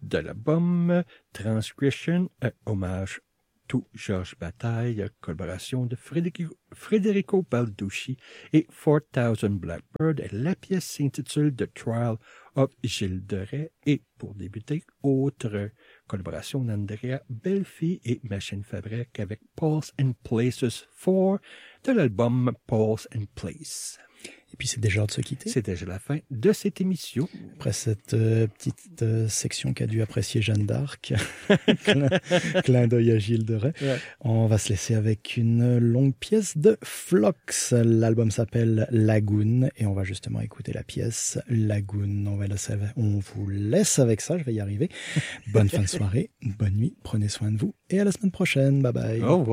de l'album Transgression, hommage to Georges Bataille, collaboration de Federico Balducci et 4000 Blackbird. La pièce s'intitule The Trial of Gilles de Rais. Et pour débuter, autre collaboration d'Andrea Belfi et Machine Fabrique avec Pulse and Places 4 de l'album Pulse and Place. Et puis c'est déjà l'heure de se quitter. C'est déjà la fin de cette émission. Après cette petite section qu'a dû apprécier Jeanne d'Arc, clin d'œil à Gilles de Rais, ouais. On va se laisser avec une longue pièce de Phlox. L'album s'appelle Lagoon et on va justement écouter la pièce Lagoon. On vous laisse avec ça, je vais y arriver. Bonne fin de soirée, bonne nuit, prenez soin de vous et à la semaine prochaine. Bye bye. Au revoir.